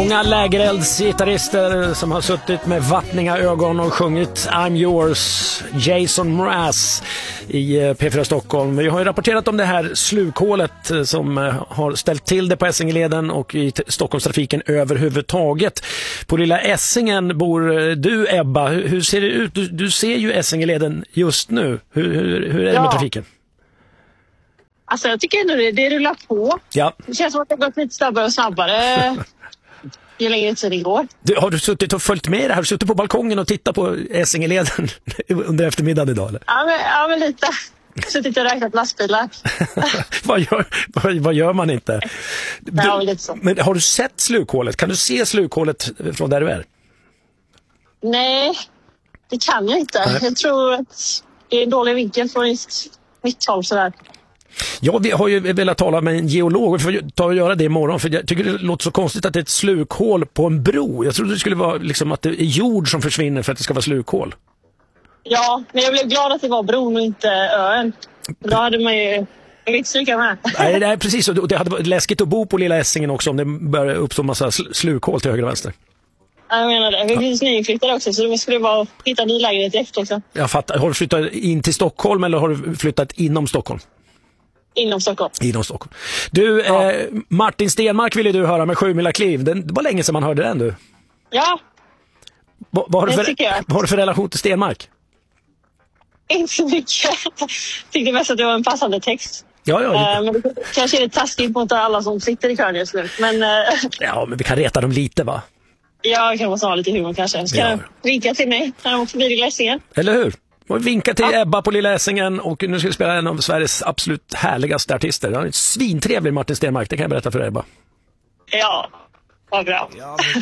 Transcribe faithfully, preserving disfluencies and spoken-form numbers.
Många lägereldsgitarrister som har suttit med vattniga ögon och sjungit I'm yours, Jason Mraz i P fyra Stockholm. Vi har ju rapporterat om det här slukhålet som har ställt till det på Essingeleden och i Stockholmstrafiken överhuvudtaget. På Lilla Essingen bor du, Ebba. Hur ser det ut? Du, du ser ju Essingeleden just nu. Hur, hur, hur är det ja. med trafiken? Alltså jag tycker ändå det, det rullar på. Ja. Det känns som att det har gått lite snabbare och snabbare ju längre tid det går. Du, har du suttit och följt med det här? Har du suttit på balkongen och tittat på Essingeleden under eftermiddagen idag? Eller? Ja, men, ja, men lite. Suttit och räknat lastbilar. vad, gör, vad, vad gör man inte? Du, ja, lite så. Men har du sett slukhålet? Kan du se slukhålet från där du är? Nej, det kan jag inte. Nej. Jag tror att det är en dålig vinkel från mitt håll sådär. Ja, vi har ju velat tala med en geolog för att ta och göra det imorgon, för jag tycker det låter så konstigt att det är ett slukhål på en bro. Jag trodde det skulle vara liksom att det är jord som försvinner för att det ska vara slukhål. Ja, men jag blev glad att det var bron och inte ön. Då hade man ju inte stryka med. Nej, nej, precis. Och det hade varit läskigt att bo på Lilla Essingen också om det började uppstå en massa slukhål till höger och vänster. Jag menar det. Vi finns nyinflyttade också, så det skulle vara hitta en ny lägenhet direkt också. Jag fattar. Har du flyttat in till Stockholm eller har du flyttat inom Stockholm? Inom Stockholm. Inom Stockholm. Du, ja. eh, Martin Stenmark ville du höra med Sju mila kliv. Det var länge sedan man hörde den, du. Ja, Va, vad, har det du för, tycker jag. vad har du för relation till Stenmark? Inte så mycket. Jag tyckte mest att det var en passande text. Ja, ja. Uh, men det kanske är det taskigt mot alla som sitter i kön just nu. Men, uh, ja, men vi kan reta dem lite, va? Ja, jag kan måste ha lite humor kanske. Ska ja. vinka till mig när de åker förbi Lilla Essingen? Eller hur? Och vinka till ja. Ebba på Lilla Essingen och nu ska vi spela en av Sveriges absolut härligaste artister. Han är svintrevlig, Martin Stenmark, det kan jag berätta för Ebba. Ja, vad bra. Ja,